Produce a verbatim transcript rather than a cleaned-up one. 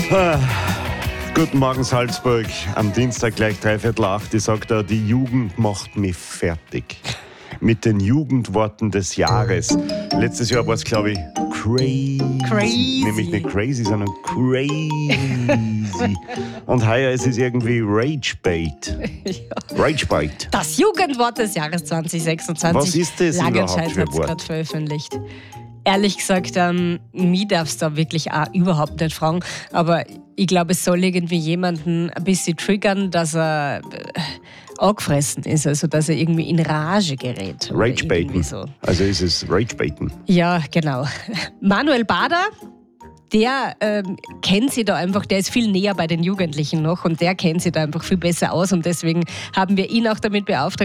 Ah, guten Morgen Salzburg. Am Dienstag gleich dreiviertel acht. Ich sag da, die Jugend macht mich fertig. Mit den Jugendworten des Jahres. Letztes Jahr war es, glaube ich, crazy. Crazy. Nämlich nicht crazy, sondern crazy. Und heuer ist es irgendwie Ragebait. Ja. Ragebait. Das Jugendwort des Jahres zwanzig sechsundzwanzig. Was ist das überhaupt Langenscheid für hat ein es Wort? gerade veröffentlicht. Ehrlich gesagt, ähm, mich darfst du da wirklich auch überhaupt nicht fragen. Aber ich glaube, es soll irgendwie jemanden ein bisschen triggern, dass er äh, angefressen ist, also dass er irgendwie in Rage gerät. oder irgendwie Ragebaiten. So. Also ist es Ragebaiten. Ja, genau. Manuel Bader, der ähm, kennt sich da einfach, der ist viel näher bei den Jugendlichen noch und der kennt sich da einfach viel besser aus und deswegen haben wir ihn auch damit beauftragt,